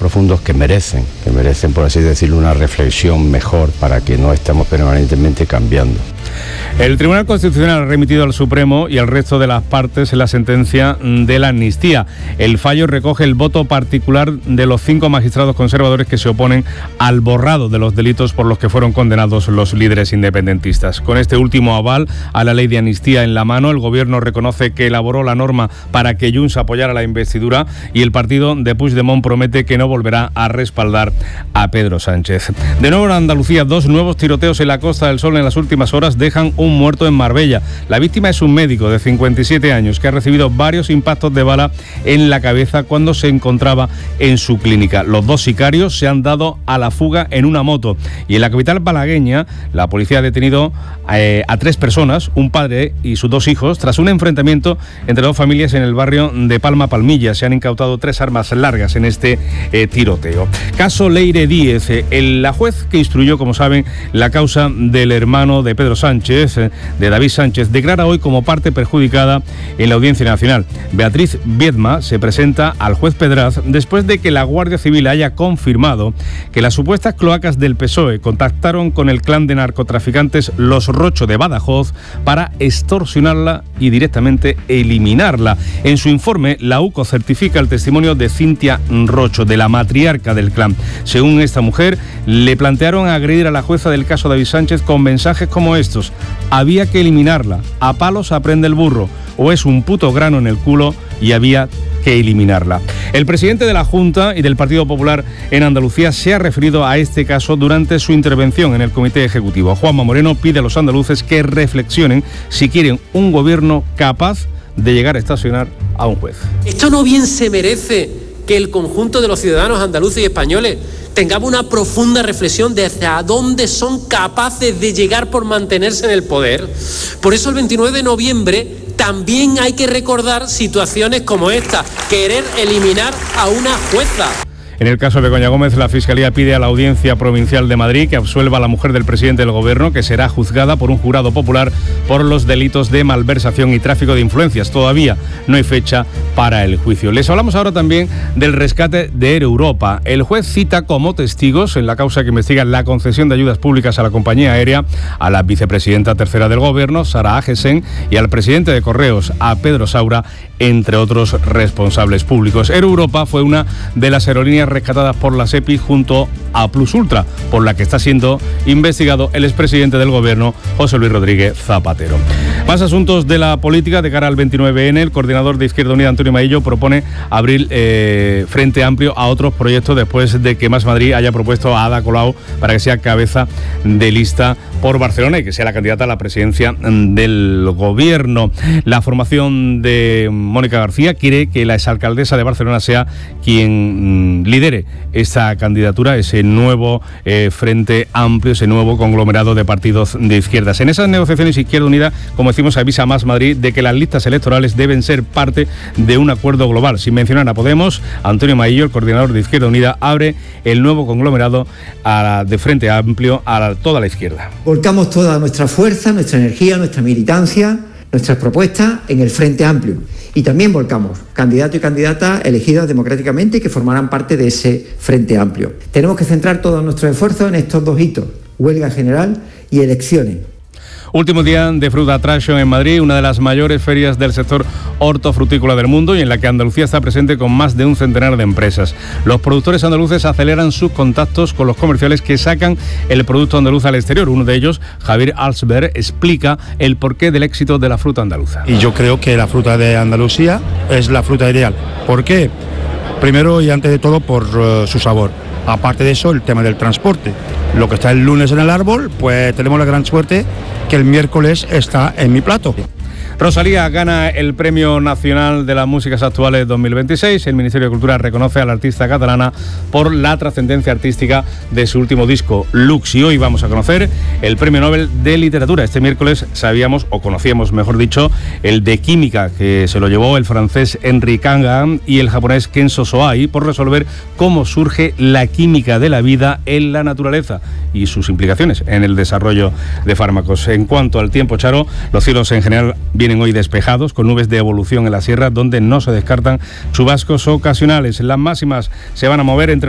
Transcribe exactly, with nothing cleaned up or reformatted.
profundos que merecen, que merecen, por así decirlo, una reflexión mejor para que no estemos permanentemente cambiando. El Tribunal Constitucional ha remitido al Supremo y al resto de las partes la sentencia de la amnistía. El fallo recoge el voto particular de los cinco magistrados conservadores que se oponen al borrado de los delitos por los que fueron condenados los líderes independentistas. Con este último aval a la ley de amnistía en la mano, el Gobierno reconoce que elaboró la norma para que Junts apoyara la investidura y el partido de Puigdemont promete que no volverá a respaldar a Pedro Sánchez. De nuevo en Andalucía, dos nuevos tiroteos en la Costa del Sol en las últimas horas dejan un muerto en Marbella. La víctima es un médico de cincuenta y siete años que ha recibido varios impactos de bala en la cabeza cuando se encontraba en su clínica. Los dos sicarios se han dado a la fuga en una moto. Y en la capital malagueña, la policía ha detenido eh, a tres personas, un padre y sus dos hijos, tras un enfrentamiento entre dos familias en el barrio de Palma Palmilla. Se han incautado tres armas largas en este eh, tiroteo. Caso Leire Díez. Eh, el, la juez que instruyó, como saben, la causa del hermano de Pedro Sánchez, eh, de David Sánchez, declara hoy como parte perjudicada en la Audiencia Nacional. Beatriz Viedma se presenta al juez Pedraz después de que la Guardia Civil haya confirmado que las supuestas cloacas del P S O E contactaron con el clan de narcotraficantes Los Rocho de Badajoz para extorsionarla y directamente eliminarla. En su informe, la U C O certifica el testimonio de Cintia Rocho, de la matriarca del clan. Según esta mujer, le plantearon agredir a la jueza del caso David Sánchez con mensajes como estos: había que eliminarla, a palos aprende el burro, o es un puto grano en el culo y había que eliminarla. El presidente de la Junta y del Partido Popular en Andalucía se ha referido a este caso durante su intervención en el Comité Ejecutivo. Juanma Moreno pide a los andaluces que reflexionen si quieren un gobierno capaz de llegar a estacionar a un juez. Esto no bien se merece que el conjunto de los ciudadanos andaluces y españoles tengamos una profunda reflexión de hacia dónde son capaces de llegar por mantenerse en el poder. Por eso el veintinueve de noviembre también hay que recordar situaciones como esta, querer eliminar a una jueza. En el caso de Begoña Gómez, la Fiscalía pide a la Audiencia Provincial de Madrid que absuelva a la mujer del presidente del Gobierno, que será juzgada por un jurado popular por los delitos de malversación y tráfico de influencias. Todavía no hay fecha para el juicio. Les hablamos ahora también del rescate de Air Europa. El juez cita como testigos en la causa que investiga la concesión de ayudas públicas a la compañía aérea a la vicepresidenta tercera del Gobierno, Sara Agesen, y al presidente de Correos, a Pedro Saura, entre otros responsables públicos. Air Europa fue una de las aerolíneas rescatadas por la SEPI junto a Plus Ultra, por la que está siendo investigado el expresidente del Gobierno, José Luis Rodríguez Zapatero. Más asuntos de la política de cara al veintinueve ene. El coordinador de Izquierda Unida, Antonio Maillo, propone abrir eh, frente amplio a otros proyectos después de que Más Madrid haya propuesto a Ada Colau para que sea cabeza de lista por Barcelona y que sea la candidata a la presidencia del Gobierno. La formación de Mónica García quiere que la exalcaldesa de Barcelona sea quien lidere esta candidatura, ese nuevo eh, frente amplio, ese nuevo conglomerado de partidos de izquierdas. En esas negociaciones, Izquierda Unida, como decimos, avisa a Más Madrid de que las listas electorales deben ser parte de un acuerdo global. Sin mencionar a Podemos, Antonio Maillo, el coordinador de Izquierda Unida, abre el nuevo conglomerado a, de frente amplio a la, toda la izquierda. Volcamos toda nuestra fuerza, nuestra energía, nuestra militancia, nuestras propuestas en el Frente Amplio. Y también volcamos candidatos y candidatas elegidas democráticamente que formarán parte de ese Frente Amplio. Tenemos que centrar todos nuestros esfuerzos en estos dos hitos: huelga general y elecciones. Último día de Fruit Attraction en Madrid, una de las mayores ferias del sector hortofrutícola del mundo y en la que Andalucía está presente con más de un centenar de empresas. Los productores andaluces aceleran sus contactos con los comerciales que sacan el producto andaluz al exterior. Uno de ellos, Javier Alsberg, explica el porqué del éxito de la fruta andaluza. Y yo creo que la fruta de Andalucía es la fruta ideal. ¿Por qué? Primero y antes de todo por uh, su sabor. Aparte de eso, el tema del transporte. Lo que está el lunes en el árbol, pues tenemos la gran suerte que el miércoles está en mi plato. Rosalía gana el Premio Nacional de las Músicas Actuales dos mil veintiséis. El Ministerio de Cultura reconoce a la artista catalana por la trascendencia artística de su último disco, Lux. Y hoy vamos a conocer el Premio Nobel de Literatura. Este miércoles sabíamos, o conocíamos mejor dicho, el de Química, que se lo llevó el francés Henri Kangan y el japonés Kenzo Soai por resolver cómo surge la química de la vida en la naturaleza y sus implicaciones en el desarrollo de fármacos. En cuanto al tiempo, Charo, los cielos en general vienen hoy despejados, con nubes de evolución en la sierra, donde no se descartan chubascos ocasionales. Las máximas se van a mover entre